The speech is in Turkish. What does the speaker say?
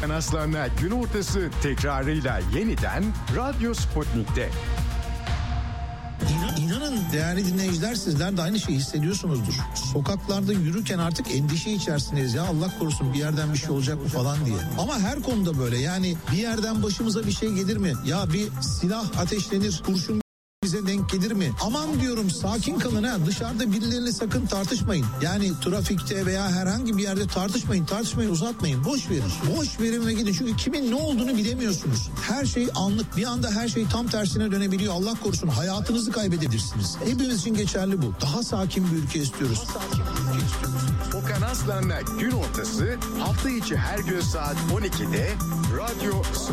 Okan Aslan'la gün ortası tekrarıyla yeniden Radyo Sputnik'te. İnanın değerli dinleyiciler, sizler de aynı şeyi hissediyorsunuzdur. Sokaklarda yürürken artık endişe içerisindeyiz, ya Allah korusun bir yerden bir şey olacak mı falan diye. Ama her konuda böyle, yani bir yerden başımıza bir şey gelir mi? Ya bir silah ateşlenir, kurşun bize denk gelir mi? Aman diyorum, sakin kalın ha, dışarıda birilerine sakın tartışmayın. Yani trafikte veya herhangi bir yerde tartışmayın, uzatmayın, boş verin ve gidin, çünkü kimin ne olduğunu bilemiyorsunuz. Her şey anlık, bir anda her şey tam tersine dönebiliyor, Allah korusun hayatınızı kaybedebilirsiniz. Hepimiz için geçerli bu. Daha sakin bir ülke istiyoruz. Okan Aslan'la gün ortası hafta içi her gün saat 12'de Radyo